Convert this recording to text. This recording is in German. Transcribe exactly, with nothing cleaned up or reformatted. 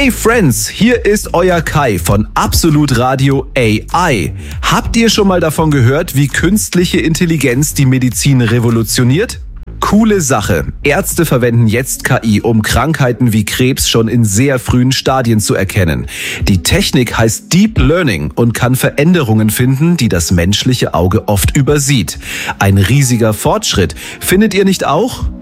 Hey Friends, hier ist euer Kai von Absolut Radio A I. Habt ihr schon mal davon gehört, wie künstliche Intelligenz die Medizin revolutioniert? Coole Sache. Ärzte verwenden jetzt K I, um Krankheiten wie Krebs schon in sehr frühen Stadien zu erkennen. Die Technik heißt Deep Learning und kann Veränderungen finden, die das menschliche Auge oft übersieht. Ein riesiger Fortschritt. Findet ihr nicht auch?